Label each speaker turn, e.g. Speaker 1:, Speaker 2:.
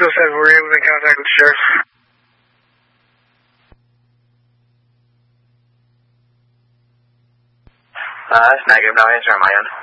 Speaker 1: said we're able to contact the sheriff.
Speaker 2: That's negative. No answer on my end.